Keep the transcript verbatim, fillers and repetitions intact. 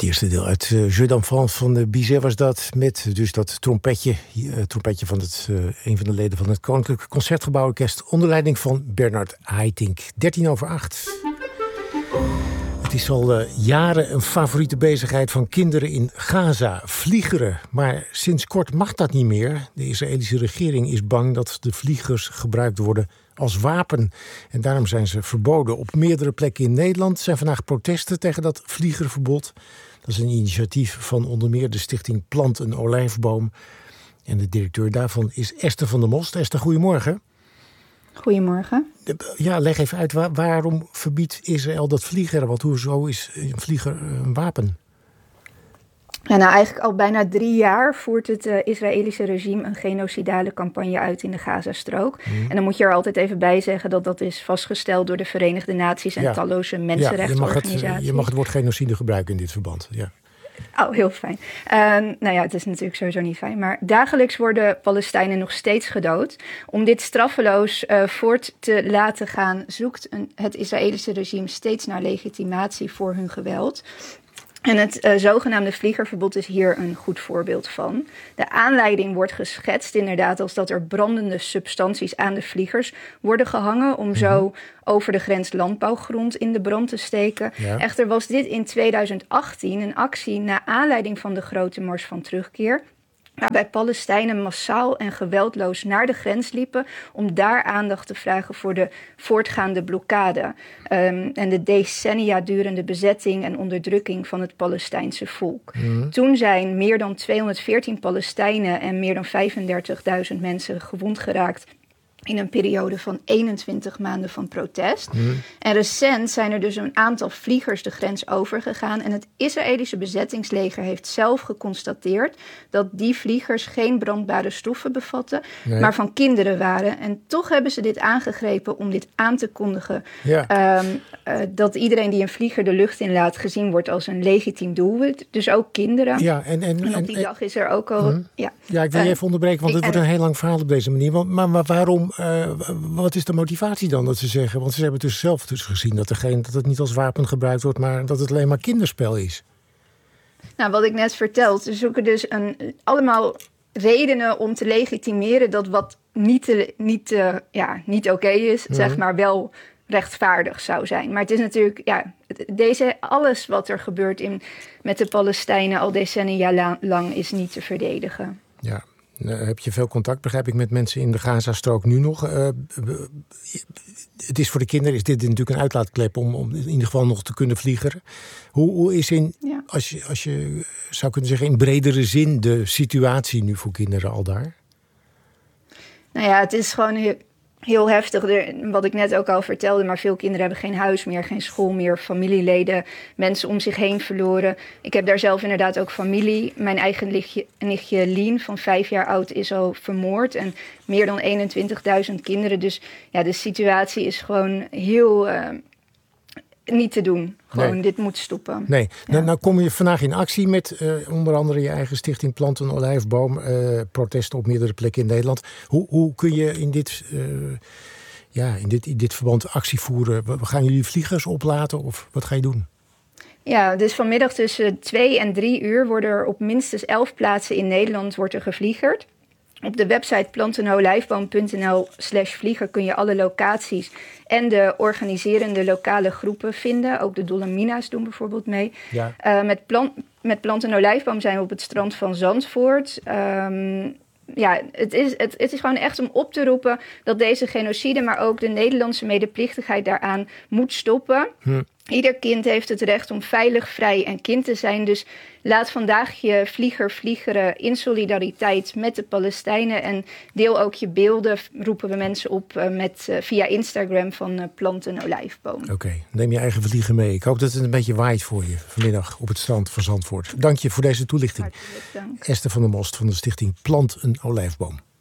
Het eerste deel uit uh, Jeu d'Enfant van de Bizet was dat. Met dus dat trompetje. Uh, trompetje van het, uh, een van de leden van het Koninklijk Concertgebouworkest. Onder leiding van Bernard Haitink. dertien over acht. Het is al uh, jaren een favoriete bezigheid van kinderen in Gaza. Vliegeren. Maar sinds kort mag dat niet meer. De Israëlische regering is bang dat de vliegers gebruikt worden als wapen. En daarom zijn ze verboden. Op meerdere plekken in Nederland zijn vandaag protesten tegen dat vliegerverbod. Dat is een initiatief van onder meer de stichting Plant een Olijfboom. En de directeur daarvan is Esther van der Most. Esther, goedemorgen. Goedemorgen. Ja, leg even uit, waar, waarom verbiedt Israël dat vliegeren? Want hoezo is een vlieger een wapen? Ja, nou, eigenlijk al bijna drie jaar voert het uh, Israëlische regime een genocidale campagne uit in de Gazastrook. Mm. En dan moet je er altijd even bij zeggen dat dat is vastgesteld door de Verenigde Naties en ja. talloze mensenrechtenorganisaties. Ja, je mag, het, je mag het woord genocide gebruiken in dit verband. Ja. Oh, heel fijn. Uh, nou ja, het is natuurlijk sowieso niet fijn. Maar dagelijks worden Palestijnen nog steeds gedood. Om dit straffeloos uh, voort te laten gaan, zoekt een, het Israëlische regime steeds naar legitimatie voor hun geweld. En het uh, zogenaamde vliegerverbod is hier een goed voorbeeld van. De aanleiding wordt geschetst inderdaad als dat er brandende substanties aan de vliegers worden gehangen om zo over de grens landbouwgrond in de brand te steken. Ja. Echter was dit in tweeduizend achttien een actie naar aanleiding van de grote mars van terugkeer, waarbij Palestijnen massaal en geweldloos naar de grens liepen om daar aandacht te vragen voor de voortgaande blokkade um, en de decennia durende bezetting en onderdrukking van het Palestijnse volk. Mm. Toen zijn meer dan tweehonderdveertien Palestijnen en meer dan vijfendertigduizend mensen gewond geraakt in een periode van eenentwintig maanden van protest. Mm. En recent zijn er dus een aantal vliegers de grens overgegaan. En het Israëlische bezettingsleger heeft zelf geconstateerd dat die vliegers geen brandbare stoffen bevatten, nee. maar van kinderen waren. En toch hebben ze dit aangegrepen om dit aan te kondigen. Ja. Um, uh, dat iedereen die een vlieger de lucht inlaat gezien wordt als een legitiem doelwit. Dus ook kinderen. Ja, en, en, en op die en, dag is er ook al... Mm. Ja. ja, ik wil je even onderbreken, want het wordt een heel lang verhaal op deze manier. Maar, maar, maar waarom... Uh, wat is de motivatie dan dat ze zeggen? Want ze hebben dus zelf dus gezien dat, er geen, dat het niet als wapen gebruikt wordt, maar dat het alleen maar kinderspel is. Nou, wat ik net vertelde, ze zoeken dus een, allemaal redenen om te legitimeren dat wat niet, te, niet, uh, ja, niet oké okay is, mm-hmm. zeg maar wel rechtvaardig zou zijn. Maar het is natuurlijk, ja, deze, alles wat er gebeurt in, met de Palestijnen al decennia lang, lang is niet te verdedigen. Ja. Uh, heb je veel contact, begrijp ik, met mensen in de Gazastrook nu nog? Uh, het is voor de kinderen is dit natuurlijk een uitlaatklep om, om in ieder geval nog te kunnen vliegen. Hoe, hoe is in, ja. als, je, als je zou kunnen zeggen, in bredere zin de situatie nu voor kinderen al daar? Nou ja, het is gewoon heel, heel heftig. Er, wat ik net ook al vertelde, maar veel kinderen hebben geen huis meer, geen school meer, familieleden, mensen om zich heen verloren. Ik heb daar zelf inderdaad ook familie. Mijn eigen nichtje, nichtje Lien van vijf jaar oud is al vermoord en meer dan eenentwintigduizend kinderen. Dus ja, de situatie is gewoon heel uh, niet te doen. Gewoon, nee. Dit moet stoppen. Nee, ja. nou, nou kom je vandaag in actie met uh, onder andere je eigen stichting Plant een Olijfboom. Uh, protesten op meerdere plekken in Nederland. Hoe, hoe kun je in dit, uh, ja, in, dit, in dit verband actie voeren? Gaan jullie vliegers oplaten of wat ga je doen? Ja, dus vanmiddag tussen twee en drie uur worden er op minstens elf plaatsen in Nederland wordt er gevliegerd. Op de website plantenolijfboom punt n l slash vlieger kun je alle locaties en de organiserende lokale groepen vinden. Ook de Dolomina's doen bijvoorbeeld mee. Ja. Uh, met, plant, met Plant en Olijfboom zijn we op het strand van Zandvoort. Um, ja, het is, het, het is gewoon echt om op te roepen dat deze genocide, maar ook de Nederlandse medeplichtigheid daaraan moet stoppen. Hm. Ieder kind heeft het recht om veilig, vrij en kind te zijn. Dus laat vandaag je vlieger vliegeren in solidariteit met de Palestijnen. En deel ook je beelden, roepen we mensen op uh, met, uh, via Instagram van uh, Plant een Olijfboom. Oké, okay, neem je eigen vlieger mee. Ik hoop dat het een beetje waait voor je vanmiddag op het strand van Zandvoort. Dank je voor deze toelichting. Hartelijk dank. Esther van der Most van de stichting Plant een Olijfboom.